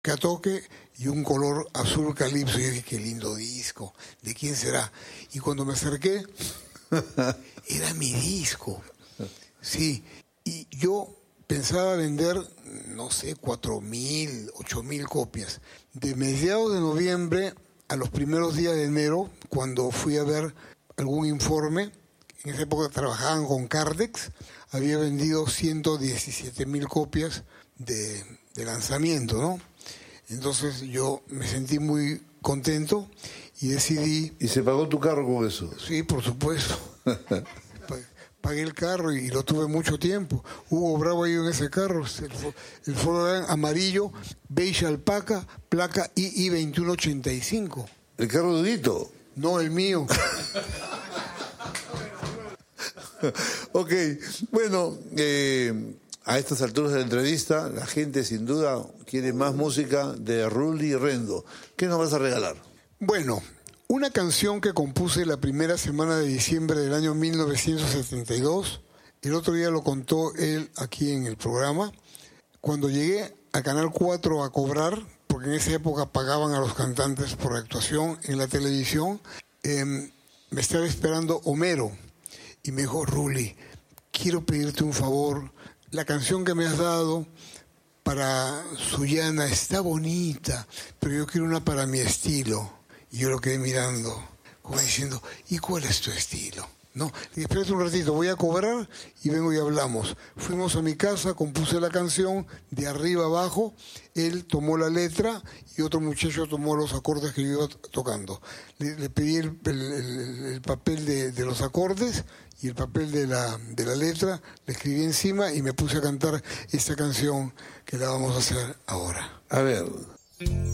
a toque y un color azul calipso. Y yo dije, qué lindo disco, ¿de quién será? Y cuando me acerqué, era mi disco. Sí, y yo pensaba vender, no sé, 4.000, 8.000 copias. De mediados de noviembre a los primeros días de enero, cuando fui a ver algún informe, en esa época trabajaban con Cardex, había vendido 117.000 copias de lanzamiento, ¿no? Entonces yo me sentí muy contento y decidí... ¿Y se pagó tu carro con eso? Sí, por supuesto. Pagué el carro y lo tuve mucho tiempo. Hugo Bravo ahí en ese carro, el Volkswagen amarillo, beige alpaca, placa II 2185. ¿El carro de Dito? No, el mío. Ok, bueno, a estas alturas de la entrevista, la gente sin duda quiere más música de Rully Rendo. ¿Qué nos vas a regalar? Bueno, una canción que compuse la primera semana de diciembre del año 1972, el otro día lo contó él aquí en el programa, cuando llegué a Canal 4 a cobrar, porque en esa época pagaban a los cantantes por actuación en la televisión, me estaba esperando Homero y me dijo, Rully, quiero pedirte un favor, la canción que me has dado para Sullana está bonita, pero yo quiero una para mi estilo. Y yo lo quedé mirando, como diciendo, ¿y cuál es tu estilo? No, y espérate un ratito, voy a cobrar y vengo y hablamos. Fuimos a mi casa, compuse la canción de arriba abajo, él tomó la letra y otro muchacho tomó los acordes que yo iba tocando. Le pedí el papel de los acordes y el papel de la letra, le escribí encima y me puse a cantar esta canción que la vamos a hacer ahora. A ver...